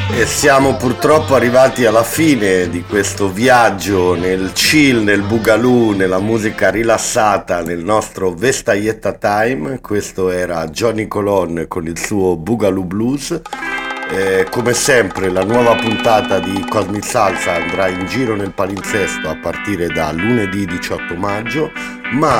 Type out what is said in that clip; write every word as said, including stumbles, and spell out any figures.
E siamo purtroppo arrivati alla fine di questo viaggio nel chill, nel boogaloo, nella musica rilassata, nel nostro Vestaietta Time. Questo era Johnny Colon con il suo Boogaloo Blues. Eh, come sempre la nuova puntata di Cosmic Salsa andrà in giro nel palinsesto a partire da lunedì diciotto maggio, ma